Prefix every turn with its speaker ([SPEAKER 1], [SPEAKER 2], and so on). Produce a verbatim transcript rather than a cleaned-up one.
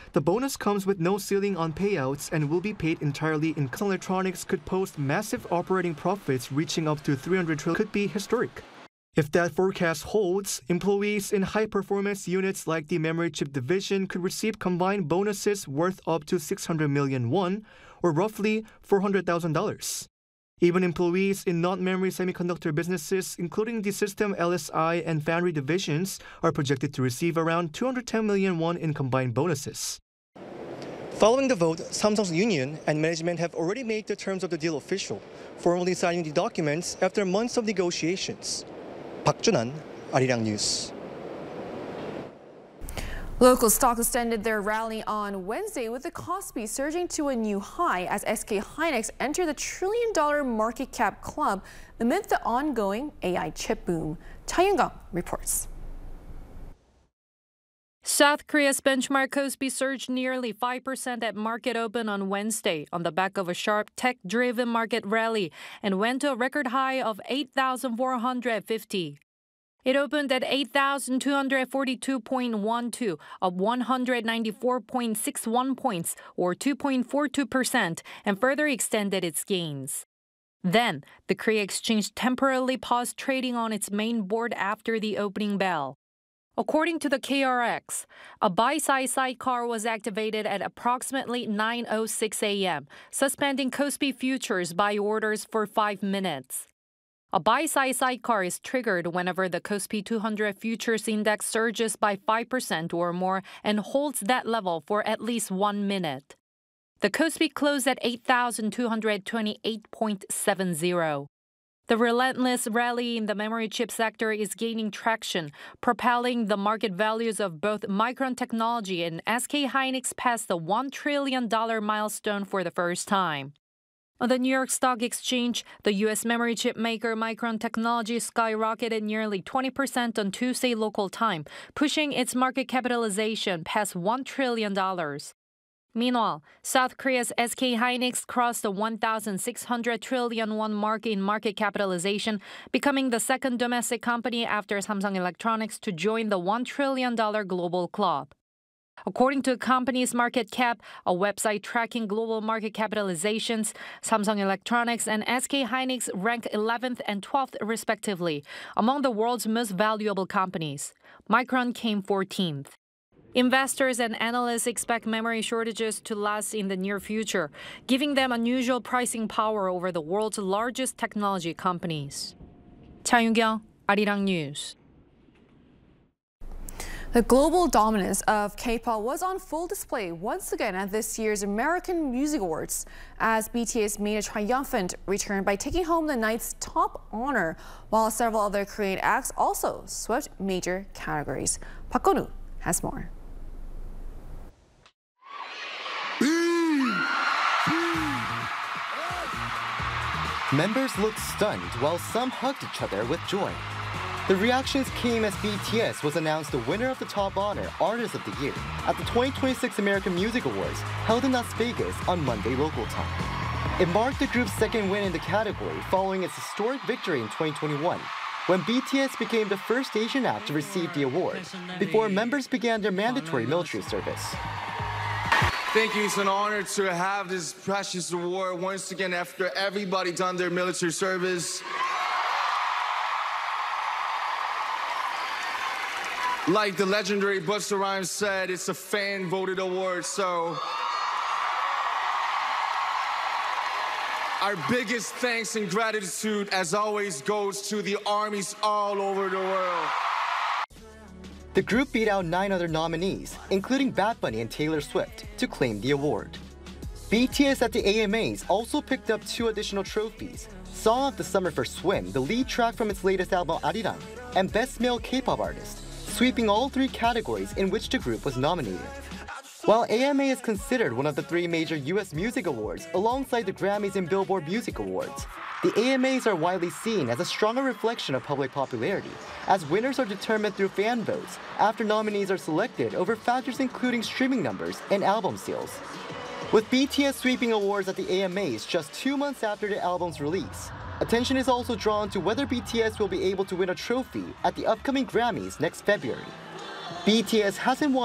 [SPEAKER 1] The bonus comes with no ceiling on payouts and will be paid entirely in cash. Electronics could post massive operating profits reaching up to three hundred trillion could be historic. If that forecast holds, employees in high-performance units like the memory chip division could receive combined bonuses worth up to six hundred million won, or roughly four hundred thousand dollars. Even employees in non-memory semiconductor businesses, including the System L S I and Foundry divisions, are projected to receive around two hundred ten million won in combined bonuses. Following the vote, Samsung's union and management have already made the terms of the deal official, formally signing the documents after months of negotiations. Park Junan, Arirang News.
[SPEAKER 2] Local stocks extended their rally on Wednesday with the Kospi surging to a new high as S K Hynix entered the trillion dollar market cap club amid the ongoing A I chip boom. Cha Yoon-gang reports.
[SPEAKER 3] South Korea's benchmark Kospi surged nearly five percent at market open on Wednesday on the back of a sharp tech-driven market rally and went to a record high of eight thousand four hundred fifty. It opened at eight thousand two hundred forty-two point one two, up one hundred ninety-four point six one points, or two point four two percent, and further extended its gains. Then, the Korea Exchange temporarily paused trading on its main board after the opening bell. According to the K R X, a buy-side sidecar was activated at approximately nine oh six a m, suspending Kospi futures buy orders for five minutes. A buy-side sidecar is triggered whenever the Kospi two hundred futures index surges by five percent or more and holds that level for at least one minute. The Kospi closed at eight thousand two hundred twenty-eight point seven zero. The relentless rally in the memory chip sector is gaining traction, propelling the market values of both Micron Technology and S K Hynix past the one trillion dollar milestone for the first time. On the New York Stock Exchange, the U S memory chip maker Micron Technology skyrocketed nearly twenty percent on Tuesday local time, pushing its market capitalization past one trillion dollars. Meanwhile, South Korea's S K Hynix crossed the one thousand six hundred trillion won mark in market capitalization, becoming the second domestic company after Samsung Electronics to join the one trillion dollar global club. According to the company's market cap, a website tracking global market capitalizations, Samsung Electronics and S K Hynix rank eleventh and twelfth respectively among the world's most valuable companies. Micron came fourteenth. Investors and analysts expect memory shortages to last in the near future, giving them unusual pricing power over the world's largest technology companies. Cha Yoon-gang, Arirang News.
[SPEAKER 2] The global dominance of K-pop was on full display once again at this year's American Music Awards, as B T S made a triumphant return by taking home the night's top honor, while several other Korean acts also swept major categories. Park Gun-woo has more.
[SPEAKER 4] Members looked stunned while some hugged each other with joy. The reactions came as B T S was announced the winner of the top honor, Artist of the Year, at the twenty twenty-six American Music Awards held in Las Vegas on Monday local time. It marked the group's second win in the category following its historic victory in twenty twenty-one, when B T S became the first Asian act to receive the award, before members began their mandatory military service.
[SPEAKER 5] Thank you. It's an honor to have this precious award once again after everybody done their military service. Like the legendary Busta Rhymes said, it's a fan-voted award, so our biggest thanks and gratitude, as always, goes to the armies all over the world.
[SPEAKER 4] The group beat out nine other nominees, including Bad Bunny and Taylor Swift, to claim the award. B T S at the A M As also picked up two additional trophies: Song of the Summer for Swim, the lead track from its latest album Arirang, and Best Male K-pop Artist, sweeping all three categories in which the group was nominated. While A M A is considered one of the three major U S music awards alongside the Grammys and Billboard Music Awards, the A M As are widely seen as a stronger reflection of public popularity, as winners are determined through fan votes after nominees are selected over factors including streaming numbers and album sales. With B T S sweeping awards at the A M As just two months after the album's release, attention is also drawn to whether B T S will be able to win a trophy at the upcoming Grammys next February. B T S hasn't won